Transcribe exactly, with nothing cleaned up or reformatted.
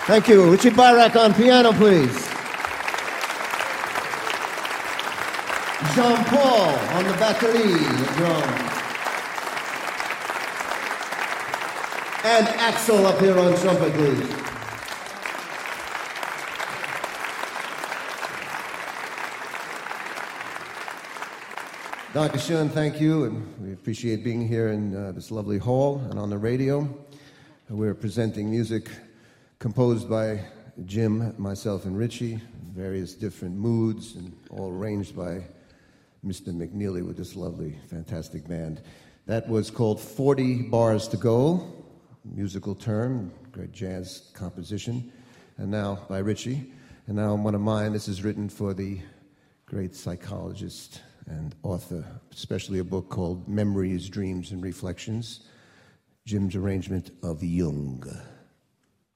Thank you. Richie Barak on piano, please. Jean-Paul on the batterie and drums. And Axel up here on trumpet, please. Doctor Schoen, thank you, and we appreciate being here in uh, this lovely hall and on the radio. We're presenting music composed by Jim, myself, and Richie, various different moods, and all arranged by Mister McNeely with this lovely, fantastic band. That was called forty Bars to Go, musical term, great jazz composition, and now by Richie. And now one of mine, this is written for the great psychologist and author, especially a book called Memories, Dreams, and Reflections, Jim's arrangement of Jung.